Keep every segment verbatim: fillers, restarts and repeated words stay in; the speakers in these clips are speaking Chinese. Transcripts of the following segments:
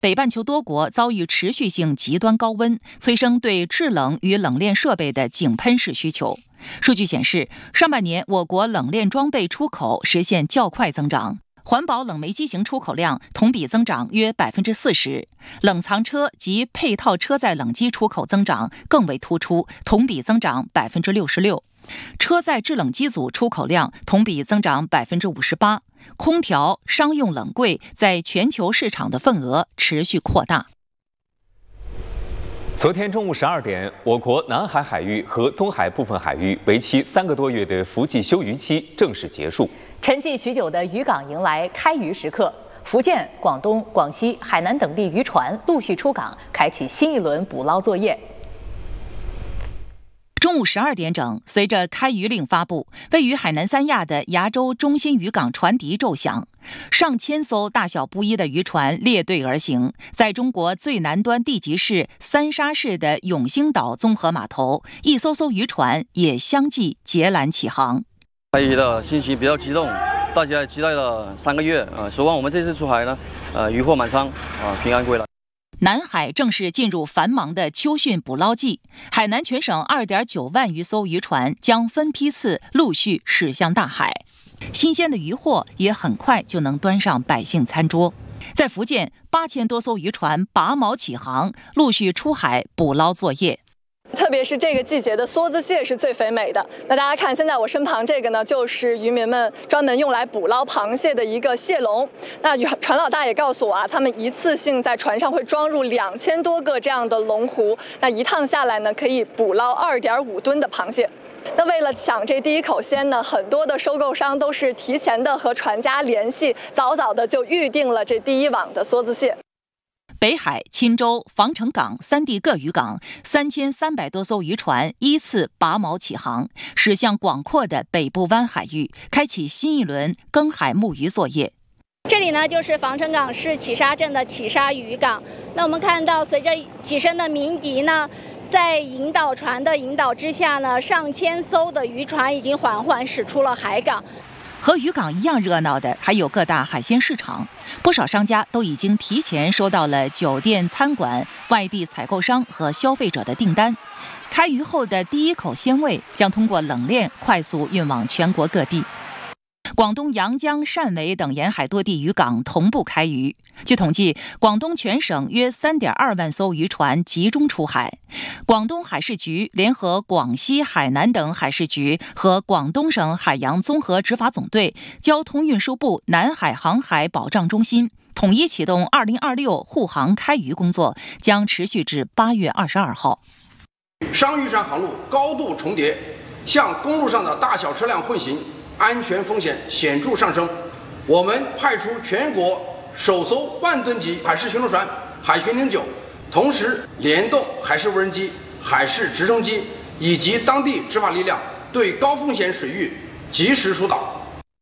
北半球多国遭遇持续性极端高温，催生对制冷与冷链设备的井喷式需求。数据显示，上半年我国冷链装备出口实现较快增长，环保冷媒机型出口量同比增长约百分之四十，冷藏车及配套车载冷机出口增长更为突出，同比增长百分之六十六。车载制冷机组出口量同比增长百分之五十八，空调、商用冷柜在全球市场的份额持续扩大。 昨天中午十二点，我国南海海域和东海部分海域为期三个多月的伏季休渔期正式结束。 沉寂许久的渔港迎来开渔时刻，福建、广东、广西、海南等地渔船陆续出港，开启新一轮捕捞作业。 中午十二点整，随着开渔令发布，位于海南三亚的崖州中心渔港船笛骤响，上千艘大小不一的渔船列队而行，在中国最南端地级市三沙市的永兴岛综合码头，一艘艘渔船也相继结缆起航。 开渔的心情比较激动，大家期待了三个月，呃，希望我们这次出海呢，呃，渔获满仓，啊、呃，平安归来。 南海正式进入繁忙的秋汛捕捞季，海南全省 二点九万余艘渔船将分批次陆续驶向大海，新鲜的渔获也很快就能端上百姓餐桌。在福建，八千多艘渔船拔锚起航，陆续出海捕捞作业。 特别是这个季节的梭子蟹是最肥美的。那大家看，现在我身旁这个呢，就是渔民们专门用来捕捞螃蟹的一个蟹笼。那船老大也告诉我啊，他们一次性在船上会装入两千多个这样的龙湖，那一趟下来呢，可以捕捞二点五吨的螃蟹。那为了抢这第一口鲜呢，很多的收购商都是提前的和船家联系，早早的就预定了这第一网的梭子蟹。 北海、钦州、防城港三地各渔港三千三百多艘渔船依次拔锚起航，驶向广阔的北部湾海域，开启新一轮耕海牧渔作业。 这里呢，就是防城港市启沙镇的启沙渔港。那我们看到，随着起身的鸣笛呢，在引导船的引导之下呢，上千艘的渔船已经缓缓驶出了海港。 和渔港一样热闹的还有各大海鲜市场，不少商家都已经提前收到了酒店、餐馆、外地采购商和消费者的订单。开渔后的第一口鲜味将通过冷链快速运往全国各地。广东阳江、汕尾等沿海多地渔港同步开渔。据统计，广东全省约 三点二万艘渔船集中出海。广东海事局联合广西、海南等海事局和广东省海洋综合执法总队、交通运输部南海航海保障中心统一启动二零二六护航开渔工作，将持续至八月二十二号。 商渔船航路高度重叠，向公路上的大小车辆混行，安全风险显著上升。我们派出全国首艘万吨级海事巡逻船海巡零九，同时联动海事无人机、海事直升机以及当地执法力量，对高风险水域及时疏导。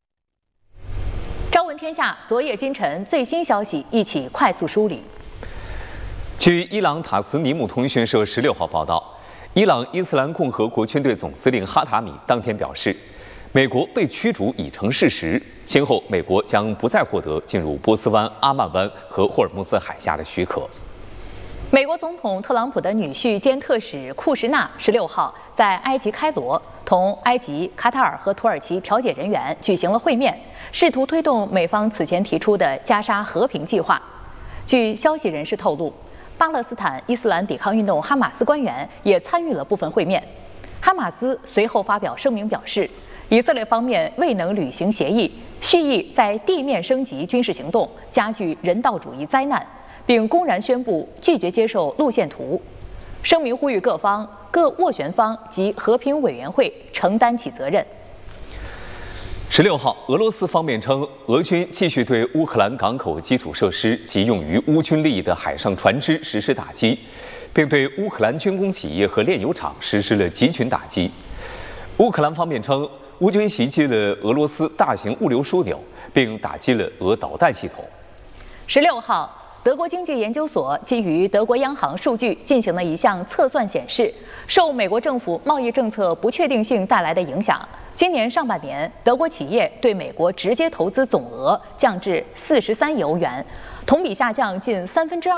朝闻天下，昨夜今晨最新消息，一起快速梳理。 据伊朗塔斯尼姆通讯社十六号报道，伊朗伊斯兰共和国军队总司令哈塔米当天表示，美国被驱逐已成事实，今后美国将不再获得进入波斯湾、阿曼湾和霍尔木兹海峡的许可。 美国总统特朗普的女婿兼特使库什纳十六号在埃及开罗同埃及、卡塔尔和土耳其调解人员举行了会面，试图推动美方此前提出的加沙和平计划。据消息人士透露，巴勒斯坦伊斯兰抵抗运动哈马斯官员也参与了部分会面。哈马斯随后发表声明表示，以色列方面未能履行协议，蓄意在地面升级军事行动，加剧人道主义灾难，并公然宣布拒绝接受路线图。声明呼吁各方、各斡旋方及和平委员会承担起责任。 十六号，俄罗斯方面称，俄军继续对乌克兰港口基础设施及用于乌军利益的海上船只实施打击，并对乌克兰军工企业和炼油厂实施了集群打击。乌克兰方面称，乌军袭击了俄罗斯大型物流枢纽，并打击了俄导弹系统。 十六号，德国经济研究所基于德国央行数据进行了一项测算，显示，受美国政府贸易政策不确定性带来的影响，今年上半年德国企业对美国直接投资总额降至四十三亿欧元， 同比下降近三分之二。